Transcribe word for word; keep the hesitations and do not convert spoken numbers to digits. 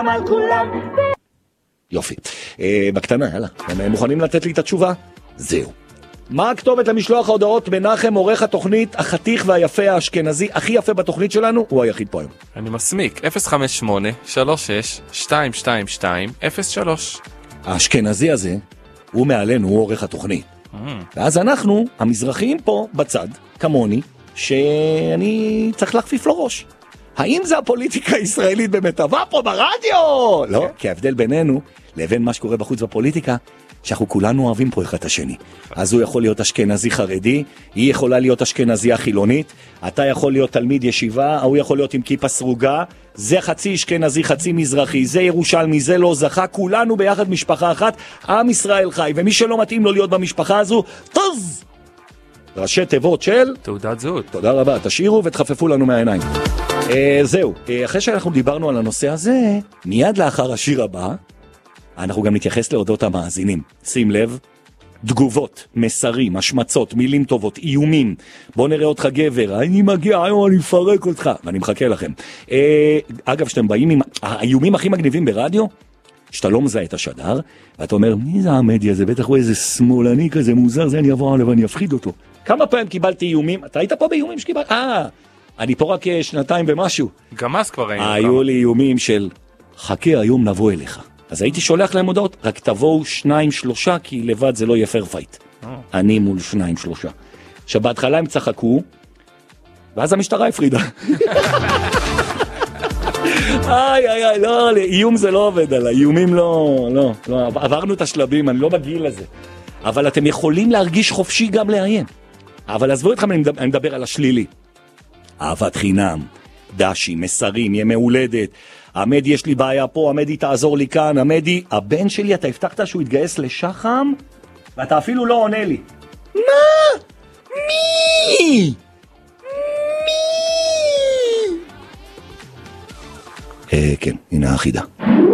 על כולם. יופי. אה, בקטנה, יאללה. הם מוכנים לתת לי את התשובה? זהו. מה הכתובת למשלוח ההודעות? מנחם, עורך התוכנית, החתיך והיפה האשכנזי, הכי יפה בתוכנית שלנו, הוא היחיד פה היום. אני מסמיק, אפס חמש שמונה שלוש שש שתיים שתיים שתיים אפס שלוש. האשכנזי הזה, הוא מעלינו, הוא עורך התוכנית. Mm. ואז אנחנו, המזרחיים פה, בצד, כמוני, שאני צריך להחפיף לו ראש. האם זה הפוליטיקה הישראלית במטבע פה ברדיו? לא, כי ההבדל בינינו לבין מה שקורה בחוץ בפוליטיקה, שאנחנו כולנו אוהבים פה אחד את השני. אז הוא יכול להיות אשכנזי חרדי, היא יכולה להיות אשכנזיה חילונית, אתה יכול להיות תלמיד ישיבה, הוא יכול להיות עם כיפה סרוגה, זה חצי אשכנזי, חצי מזרחי, זה ירושלמי, זה לא זכה, כולנו ביחד משפחה אחת, עם ישראל חי, ומי שלא מתאים לו להיות במשפחה הזו, טוב! ראשי תיבות של... תעודת זהות. תודה רבה, תשאירו ותחפפו לנו מהעיניים. אה, זהו, אה, אחרי שאנחנו דיברנו על הנושא הזה, מיד לאחר השיר הבא, אנחנו גם נתייחס להודות המאזינים. שים לב, תגובות, מסרים, השמצות, מילים טובות, איומים. בוא נראה אותך גבר, אני מגיע היום, אני אפרק אותך. ואני מחכה לכם. אה, אגב, שאתם באים עם האיומים הכי מגניבים ברדיו, שאתה לא מזהה את השדר, ואתה אומר, מי זה המדיה הזה? בטח הוא איזה שמאלני כזה מוזר, זה אני אבוא עליו ואני אפחיד אותו. כמה פעמים קיבלתי איומים? אתה היית פה באיומים שקיבלת? אה, אני פה רק שנתיים ומשהו. גם אז כבר היינו. היו לי איומים של, חכה היום נבוא אליך. אז הייתי שולח להם הודעות, רק תבואו שניים שלושה, כי לבד זה לא יהיה פייר פייט. אני מול שניים שלושה. שבהתחלה הם צחקו, ואז המשטרה הפרידה. איי איי איי, לא, איום זה לא עובד עליי, איומים לא, לא, לא, עברנו את השלבים, אני לא בגיל הזה. אבל אתם יכולים להרגיש חופשי גם לאיים. אבל עזבו אתכם, אני מדבר, אני מדבר על השלילי. אהבת חינם, דשי, מסרים, ימי הולדת, עמדי יש לי בעיה פה, עמדי תעזור לי כאן, עמדי, הבן שלי, אתה הבטחת שהוא יתגייס לשחם, ואתה אפילו לא עונה לי. מה? מי? מי? אה, כן, הנה האחידה.